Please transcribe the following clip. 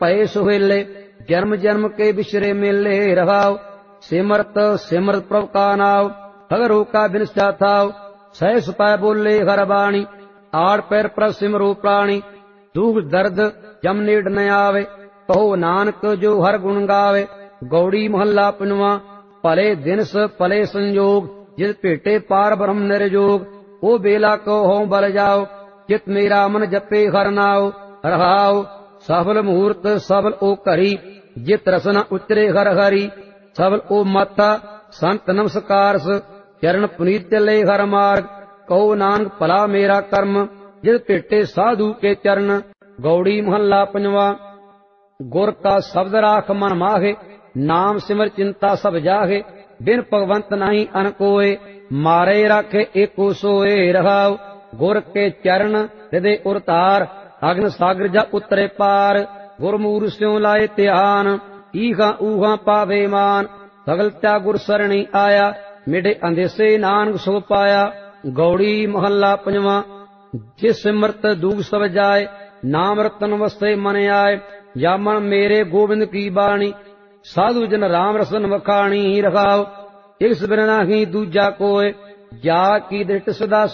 ਭਏ ਸੁਹੇਲੇ ਜਨਮ ਜਨਮ ਕੇ ਬਿਸਰੇ ਮੇਲੇ ਰਹਾਉ। ਸਿਮਰਤ ਸਿਮਰਤ ਪ੍ਰਭ ਕਾ ਨਾਉ ਹਗਰੋ ਕਾ ਬਿਨਸਾ ਥਾਉ। ਸਹਿ ਸੁਪੈ ਬੋਲੇ ਹਰ ਬਾਣੀ ਆੜ ਪੈਰ ਪ੍ਰਭ ਸਿਮਰੋ ਪ੍ਰਾਣੀ। ਦੁਖ ਦਰਦ ਜਮ ਨੇੜ ਨ ਆਵੇ ਕਹੋ ਨਾਨਕ ਜੋ ਹਰ ਗੁਣ ਗਾਵੇ। ਗੌੜੀ ਮਹੱਲਾ ਪੰਜਵਾਂ। ਭਲੇ ਦਿਨਸ ਭਲੇ ਸੰਜੋਗ ਜਿਸ ਭੇਟੇ ਪਾਰ ਬ੍ਰਹਮ ਨਿਰਜੋਗ। ਉਹ ਬੇਲਾ ਕੋ ਹਉ ਬਲ ਜਾਓ ਚਿਤ ਮੇਰਾ ਮਨ ਜਪੇ ਹਰ ਨਾਉ। ਰਹਾਉ ਸਫਲ ਮੂਰਤ ਸਫਲ ਓ ਘਰੀ ਜਿਤ ਰਸਨਾ ਉਚਰੇ ਹਰ ਹਰੀ। ਸਫਲ ਓ ਮਾਤਾ ਸੰਤ ਨਮਸਕਾਰਸ ਚਰਨ ਪੁਨੀਤ ਚਲੇ ਹਰ ਮਾਰਗ। ਕਹੋ ਨਾਨਕ ਭਲਾ ਮੇਰਾ ਕਰਮ ਜਿਸ ਭੇਟੇ ਸਾਧੂ ਕੇ ਚਰਨ। ਗੌੜੀ ਮਹੱਲਾ ਪੰਜਵਾਂ। ਗੁਰ ਕਾ ਸ਼ਬਦ ਰਾਖ ਮਨ ਮਾਹੇ ਨਾਮ ਸਿਮਰ ਚਿੰਤਾ ਸਭ ਜਾਹੇ। ਬਿਨ ਭਗਵੰਤ ਨਹੀਂ ਅਨ ਕੋਏ ਮਾਰੇ ਰਾਖੇ ਏਕੋ ਸੋਏ। ਰਹਾਉ ਗੁਰ ਕੇ ਚਰਨ ਹਿਰਦੇ ਉਰ ਧਾਰ ਅਗਨ ਸਾਗਰ ਜਾ ਉਤਰੇ ਪਾਰ। ਗੁਰਮੂਰ ਸਿਉ ਲਾਏ ਧਿਆਨ ਈਹਾਂ ਊਹਾਂ ਪਾਵੇ ਮਾਨ। ਸਗਲ ਤਿਆ ਗੁਰ ਸਰਣੀ ਆਇਆ ਮਿਟੇ ਅੰਦੇਸੇ ਨਾਨਕ ਸੋ ਪਾਇਆ। ਗੌੜੀ ਮਹੱਲਾ ਪੰਜਵਾਂ। ਜਿਸ ਸਿਮਰਤ ਦੂਖ ਸਭ ਜਾਏ ਨਾਮ ਰਤਨ ਵਸਤੇ ਮਨ ਆਏ। ਜਾਮਨ ਮੇਰੇ ਗੋਬਿੰਦ ਕੀ ਬਾਣੀ ਸਾਧੂ ਜਨ ਰਾਮ ਰਸਨ ਵਖਾਣੀ। ਰਖਾਓ ਇਕ ਬਿਨ ਨਾਹੀ ਦੂਜਾ ਕੋਏ ਜਾ ਕੀ ਦ੍ਰਿਸ਼ਟ ਸਦਾ